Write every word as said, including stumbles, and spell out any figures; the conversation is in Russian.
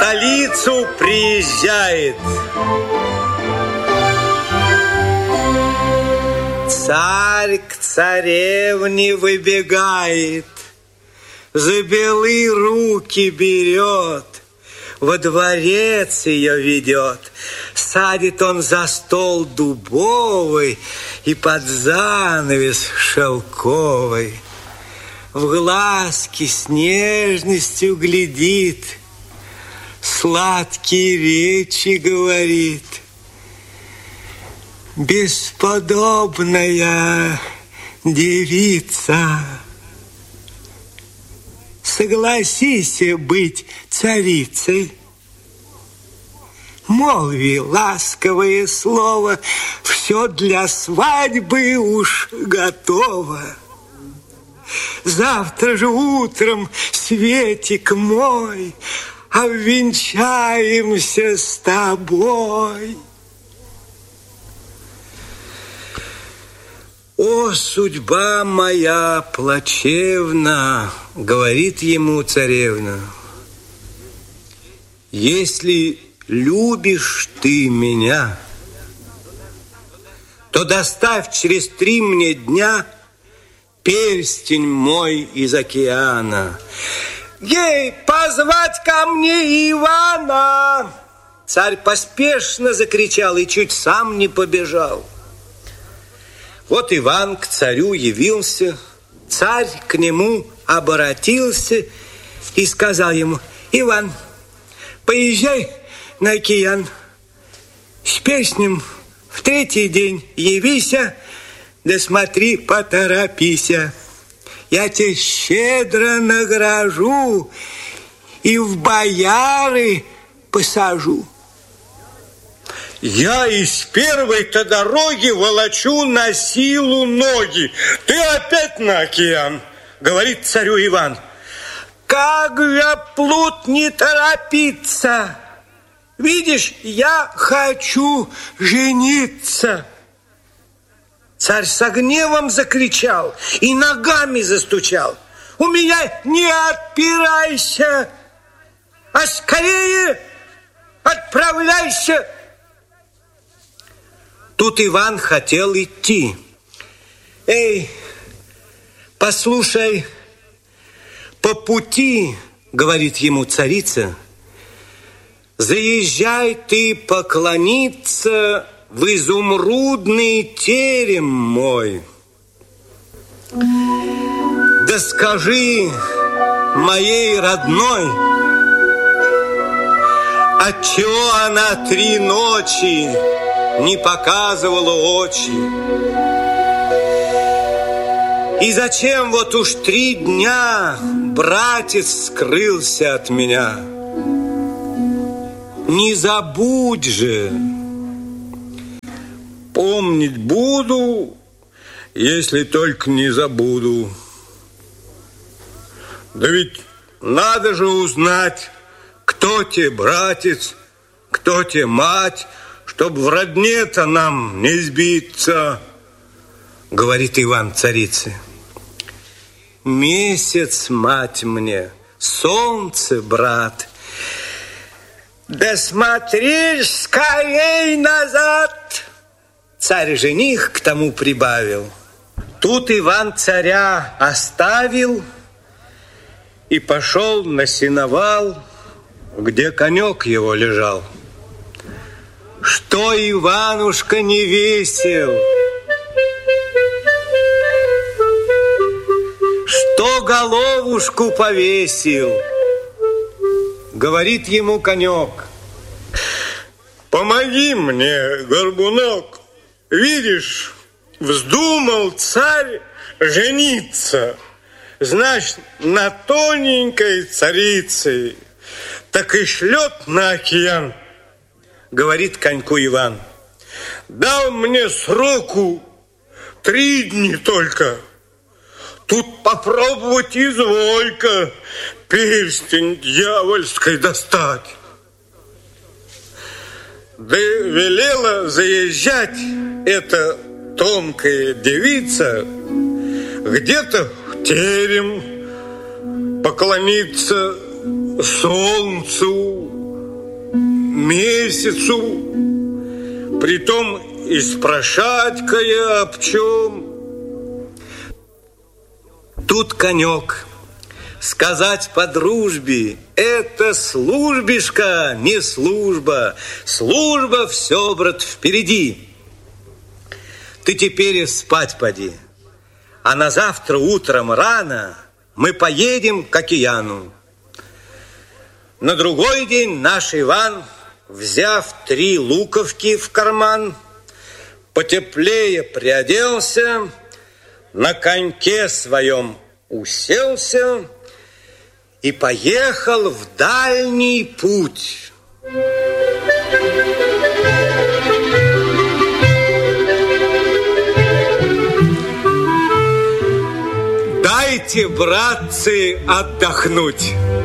столицу приезжает. Царь к царевне выбегает, за белые руки берет, во дворец ее ведет. Садит он за стол дубовый и под занавес шелковый. В глазки с нежностью глядит, сладкие речи говорит. Бесподобная девица, согласись быть царицей. Молви ласковое слово, все для свадьбы уж готово. Завтра же утром, Светик мой, обвенчаемся с тобой. О, судьба моя плачевна, говорит ему царевна, если любишь ты меня, то доставь через три мне дня перстень мой из океана. Ей, позвать ко мне Ивана! Царь поспешно закричал и чуть сам не побежал. Вот Иван к царю явился, царь к нему обратился и сказал ему: Иван, поезжай на океан, с песнем в третий день явися, да смотри, поторопися. Я тебя щедро награжу и в бояры посажу. Я из первой-то дороги волочу на силу ноги. Ты опять на океан, говорит царю Иван. Как же плут не торопиться? Видишь, я хочу жениться. Царь с гневом закричал и ногами застучал. У меня не отпирайся, а скорее отправляйся. Тут Иван хотел идти. Эй, послушай, по пути, говорит ему царица, заезжай ты поклониться в изумрудный терем мой. Да скажи моей родной, отчего она три ночи не показывала очи. И зачем вот уж три дня братец скрылся от меня? Не забудь же. Помнить буду, если только не забуду. Да ведь надо же узнать, кто тебе братец, кто тебе мать, чтоб в родне-то нам не сбиться, говорит Иван царице. Месяц, мать мне, солнце, брат. Да смотри скорей назад. Царь-жених к тому прибавил. Тут Иван царя оставил и пошел на сеновал, где конек его лежал. Что Иванушка не весел, что головушку повесил, говорит ему конек. Помоги мне, горбунок, видишь, вздумал царь жениться, значит, на тоненькой царице, так и шлет на океан. Говорит коньку Иван. Дал мне сроку три дни только. Тут попробовать изволь-ка перстень дьявольской достать. Да велела заезжать эта тонкая девица где-то в терем, поклониться солнцу, месяцу, притом и спрашать-кая об чем. Тут конек. Сказать по дружбе — это службишка, не служба. Служба все, брат, впереди. Ты теперь спать поди, а на завтра утром рано мы поедем к океану. На другой день наш Иван, взяв три луковки в карман, потеплее приоделся, на коньке своем уселся и поехал в дальний путь. Дайте, братцы, отдохнуть.